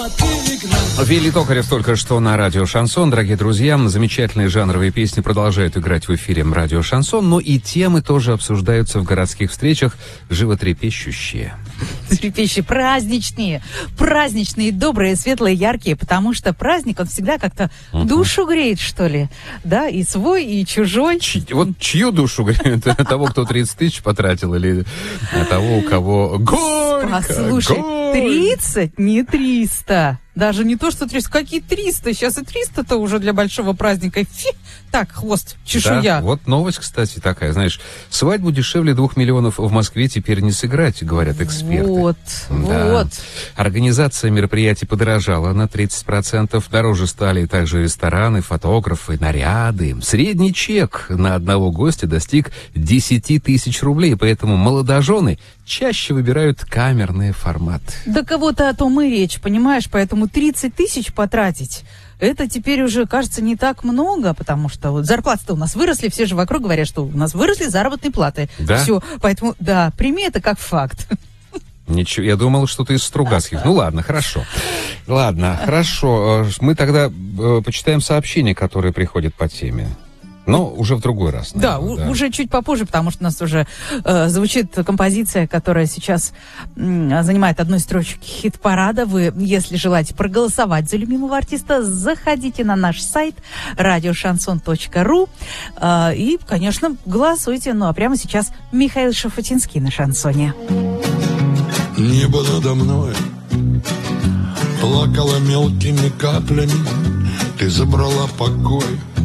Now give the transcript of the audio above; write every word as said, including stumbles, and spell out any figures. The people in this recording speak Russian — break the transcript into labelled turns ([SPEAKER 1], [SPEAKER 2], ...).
[SPEAKER 1] Вилли Токарев только что на радио «Шансон». Дорогие друзья, замечательные жанровые песни продолжают играть в эфире радио «Шансон», но и темы тоже обсуждаются в городских встречах, животрепещущие.
[SPEAKER 2] Трепещущие, праздничные, праздничные, добрые, светлые, яркие, потому что праздник, он всегда как-то uh-huh. душу греет, что ли, да, и свой, и чужой.
[SPEAKER 1] Ч- вот чью душу греет? Того, кто тридцать тысяч потратил, или того, у кого горько?
[SPEAKER 2] Послушай, тридцать, не триста. Даже не то, что триста, какие триста? Сейчас и триста-то уже для большого праздника. Фи! Так, хвост, чешуя.
[SPEAKER 1] Да, вот новость, кстати, такая, знаешь, свадьбу дешевле двух миллионов в Москве теперь не сыграть, говорят эксперты.
[SPEAKER 2] Вот,
[SPEAKER 1] да.
[SPEAKER 2] вот.
[SPEAKER 1] Организация мероприятий подорожала на тридцать процентов. Дороже стали также рестораны, фотографы, наряды. Средний чек на одного гостя достиг десять тысяч рублей, поэтому молодожены чаще выбирают камерные форматы.
[SPEAKER 2] Да кого-то о том и речь, понимаешь, поэтому тридцать тысяч потратить, это теперь уже, кажется, не так много, потому что вот зарплаты-то у нас выросли, все же вокруг говорят, что у нас выросли заработные платы.
[SPEAKER 1] Да?
[SPEAKER 2] Все, поэтому, да, прими это как факт.
[SPEAKER 1] Ничего, я думал, что ты из Стругацких. Ну ладно, хорошо. Ладно, хорошо. Мы тогда э, почитаем сообщения, которые приходят по теме. Но уже в другой раз. Наверное,
[SPEAKER 2] да,
[SPEAKER 1] да,
[SPEAKER 2] уже чуть попозже, потому что у нас уже э, звучит композиция, которая сейчас э, занимает одну из строчек хит-парада. Вы, если желаете проголосовать за любимого артиста, заходите на наш сайт радио шансон точка ру э, и, конечно, голосуйте. Ну а прямо сейчас Михаил Шафутинский на шансоне.
[SPEAKER 3] Небо надо мной плакало мелкими каплями, ты забрала покой